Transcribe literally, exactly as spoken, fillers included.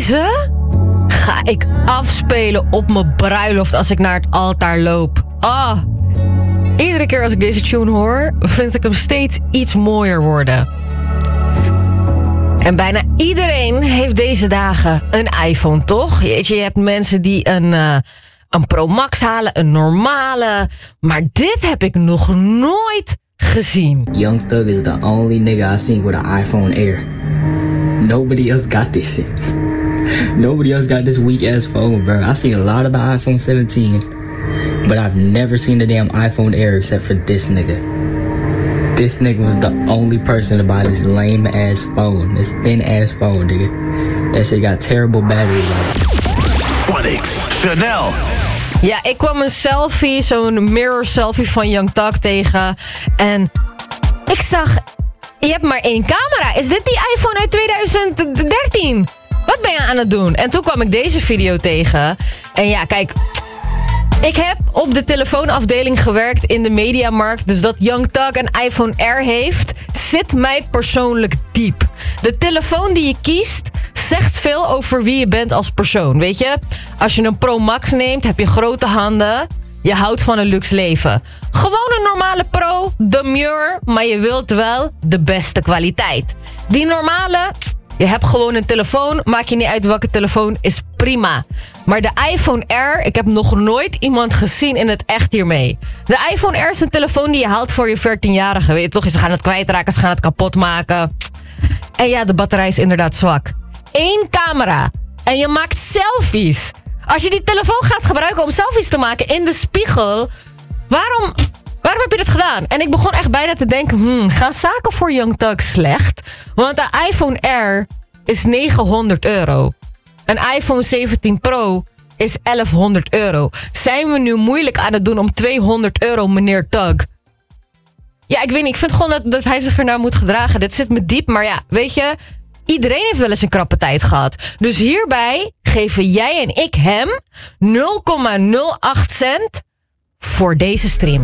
Deze ga ik afspelen op mijn bruiloft als ik naar het altaar loop. Ah, iedere keer als ik deze tune hoor, vind ik hem steeds iets mooier worden. En bijna iedereen heeft deze dagen een iPhone, toch? Je, je hebt mensen die een, uh, een Pro Max halen, een normale. Maar dit heb ik nog nooit gezien. Young Thug is the only nigga I seen with an iPhone Air. Nobody else got this shit. Nobody else got this weak ass phone, bro. I seen a lot of the iPhone seventeen, but I've never seen the damn iPhone Air except for this nigga. This nigga was the only person to buy this lame ass phone. This thin ass phone, nigga. That shit got terrible battery life. Phonics, Chanel. Ja, ik kwam een selfie, zo'n mirror selfie van Young Thug tegen. En ik zag, je hebt maar één camera. Is dit die iPhone uit twintig dertien? Wat ben je aan het doen? En toen kwam ik deze video tegen. En ja, kijk, ik heb op de telefoonafdeling gewerkt in de Mediamarkt. Dus dat Young Thug een iPhone Air heeft, zit mij persoonlijk diep. De telefoon die je kiest zegt veel over wie je bent als persoon. Weet je, als je een Pro Max neemt, heb je grote handen. Je houdt van een luxe leven. Gewoon een normale Pro, demure, maar je wilt wel de beste kwaliteit. Die normale, je hebt gewoon een telefoon, maakt je niet uit welke telefoon, is prima. Maar de iPhone Air, ik heb nog nooit iemand gezien in het echt hiermee. De iPhone Air is een telefoon die je haalt voor je veertienjarige. Weet je toch, ze gaan het kwijtraken, ze gaan het kapot maken. En ja, de batterij is inderdaad zwak. Eén camera. En je maakt selfies. Als je die telefoon gaat gebruiken om selfies te maken in de spiegel, waarom, waarom heb je dit gedaan? En ik begon echt bijna te denken, hmm, gaan zaken voor Young Thug slecht? Want de iPhone Air is negenhonderd euro. Een iPhone zeventien Pro is elfhonderd euro. Zijn we nu moeilijk aan het doen om tweehonderd euro, meneer Thug? Ja, ik weet niet. Ik vind gewoon dat, dat hij zich ernaar moet gedragen. Dit zit me diep, maar ja, weet je, iedereen heeft wel eens een krappe tijd gehad. Dus hierbij geven jij en ik hem nul komma nul acht cent voor deze stream.